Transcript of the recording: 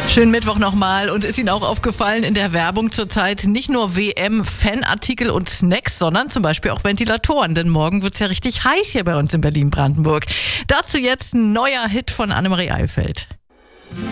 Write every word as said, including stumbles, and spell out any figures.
Schönen Mittwoch nochmal. Und ist Ihnen auch aufgefallen, in der Werbung zurzeit nicht nur W M-Fanartikel und Snacks, sondern zum Beispiel auch Ventilatoren. Denn morgen wird es ja richtig heiß hier bei uns in Berlin-Brandenburg. Dazu jetzt ein neuer Hit von Annemarie Eifeld.